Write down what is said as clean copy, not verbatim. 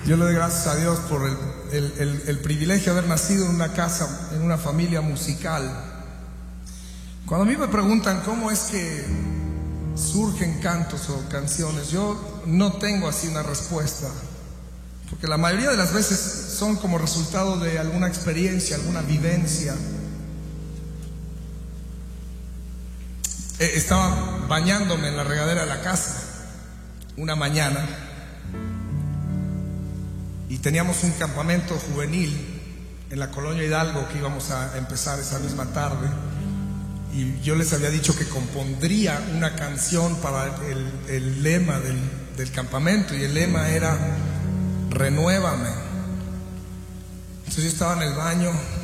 Yo le doy gracias a Dios por el privilegio de haber nacido en una casa, en una familia musical. Cuando a mí me preguntan cómo es que surgen cantos o canciones, yo no tengo así una respuesta, porque la mayoría de las veces son como resultado de alguna experiencia, alguna vivencia. Estaba bañándome en la regadera de la casa una mañana y teníamos un campamento juvenil en la colonia Hidalgo que íbamos a empezar esa misma tarde, y yo les había dicho que compondría una canción para el lema del campamento, y el lema era renuévame. Entonces yo estaba en el baño